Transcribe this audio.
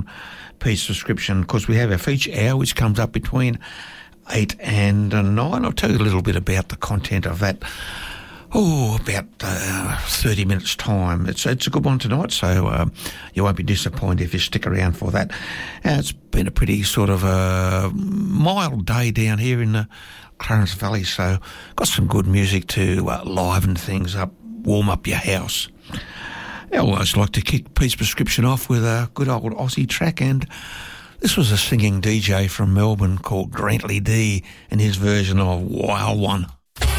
Pete's Prescription, because we have our feature hour, which comes up between 8 and 9. I'll tell you a little bit about the content of that. About 30 minutes' time. It's a good one tonight, so you won't be disappointed if you stick around for that. It's been a pretty sort of mild day down here in the Clarence Valley, so got some good music to liven things up, warm up your house. I always like to kick Pete's Prescription off with a good old Aussie track, and this was a singing DJ from Melbourne called Grantley D and his version of Wild One.